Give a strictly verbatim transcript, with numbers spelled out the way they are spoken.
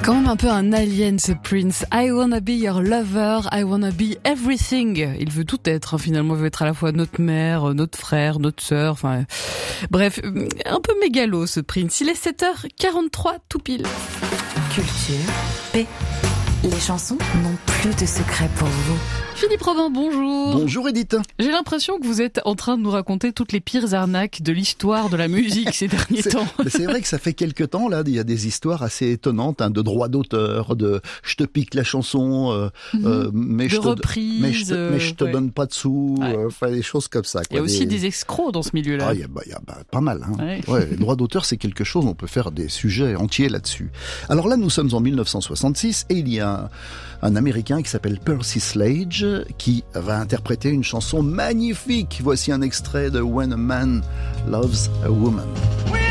Quand même un peu un alien ce Prince. I wanna be your lover, I wanna be everything. Il veut tout être, hein, finalement. Il veut être à la fois notre mère, notre frère, notre sœur, enfin... Bref, un peu mégalo ce Prince. Il est sept heures quarante-trois tout pile. Culture, paix. Les chansons n'ont plus de secret pour vous. Philippe Robin, bonjour. Bonjour Edith. J'ai l'impression que vous êtes en train de nous raconter toutes les pires arnaques de l'histoire de la musique ces derniers c'est, temps. C'est vrai que ça fait quelques temps, là, il y a des histoires assez étonnantes, hein, de droits d'auteur, de je te pique la chanson, euh, mmh. euh, mais, de je te, reprise, mais je te, mais je te ouais. donne pas de sous, ouais. euh, enfin des choses comme ça. Quoi. Il y a aussi des, des escrocs dans ce milieu-là. Ah, il y a, bah, il y a bah, pas mal. Hein. Ouais. Ouais, les droits d'auteur, c'est quelque chose, on peut faire des sujets entiers là-dessus. Alors là, nous sommes en dix-neuf cent soixante-six et il y a un, un Américain qui s'appelle Percy Sledge qui va interpréter une chanson magnifique. Voici un extrait de When a Man Loves a Woman. We